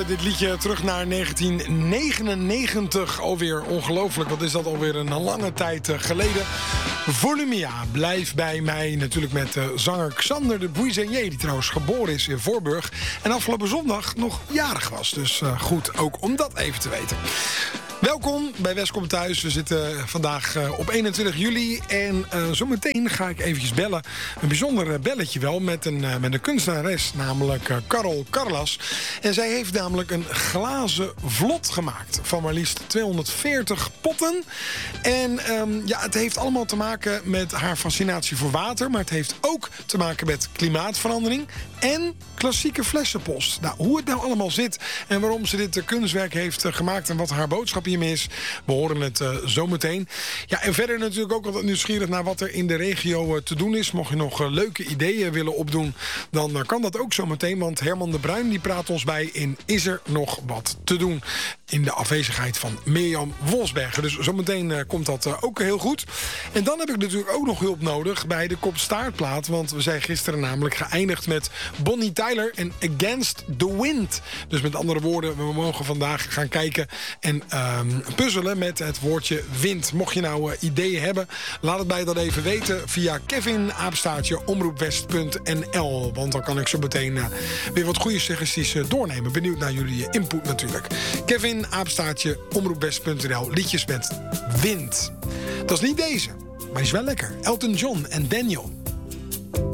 Dit liedje terug naar 1999. Alweer ongelooflijk, wat is dat alweer een lange tijd geleden. Volumia, blijf bij mij. Natuurlijk met zanger Xander de Buissonnier, die trouwens geboren is in Voorburg. En afgelopen zondag nog jarig was. Dus goed, ook om dat even te weten. Welkom bij Westcom Thuis. We zitten vandaag op 21 juli. En zometeen ga ik eventjes bellen. Een bijzonder belletje wel met een kunstenares. Namelijk Carol Carlas. En zij heeft namelijk een glazen vlot gemaakt. Van maar liefst 240 potten. En het heeft allemaal te maken met haar fascinatie voor water. Maar het heeft ook te maken met klimaatverandering. En klassieke flessenpost. Nou, hoe het nou allemaal zit. En waarom ze dit kunstwerk heeft gemaakt. En wat haar boodschap hiermee is. We horen het zometeen. Ja, en verder natuurlijk ook altijd nieuwsgierig naar wat er in de regio te doen is. Mocht je nog leuke ideeën willen opdoen, dan kan dat ook zometeen. Want Herman de Bruin die praat ons bij in Is er nog wat te doen? In de afwezigheid van Mirjam Wolfsberger. Dus zometeen komt dat ook heel goed. En dan heb ik natuurlijk ook nog hulp nodig bij de kop-staartplaat. Want we zijn gisteren namelijk geëindigd met Bonnie Tyler en Against the Wind. Dus met andere woorden, we mogen vandaag gaan kijken en puzzelen met het woordje wind. Mocht je nou ideeën hebben, laat het mij dan even weten via kevin@omroepwest.nl. Want dan kan ik zo meteen weer wat goede suggesties doornemen. Benieuwd naar jullie input natuurlijk. kevin@omroepwest.nl. Liedjes met wind. Dat is niet deze, maar die is wel lekker. Elton John en Daniel.